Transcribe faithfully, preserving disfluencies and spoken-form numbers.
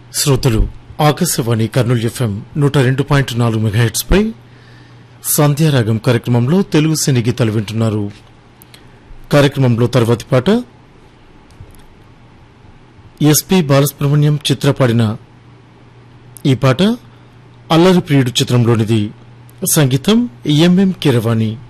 శ్రోతలు ఆకాశవాణి కర్నూలు ఎఫ్ఎం నూట రెండు పాయింట్ నాలుగు మెగాహెట్స్ పై సంధ్యారాగం కార్యక్రమంలో తెలుగు సినీ గీతాలు వింటున్నారు. కార్యక్రమంలో తర్వాతి పాట ఎస్పి బాలసుబ్రహ్మణ్యం చిత్ర పాడిన ఈ పాట అల్లరి ప్రియుడు చిత్రంలోనిది. సంగీతం ఎంఎం కీరవాణి.